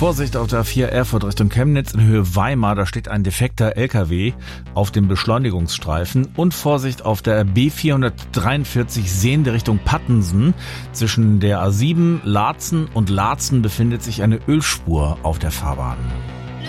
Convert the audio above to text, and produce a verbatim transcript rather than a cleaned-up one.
Vorsicht auf der A vier Erfurt Richtung Chemnitz in Höhe Weimar, da steht ein defekter L K W auf dem Beschleunigungsstreifen. Und Vorsicht auf der B vierhundertdreiundvierzig sehende Richtung Pattensen. Zwischen der A sieben Laatzen und Laatzen befindet sich eine Ölspur auf der Fahrbahn.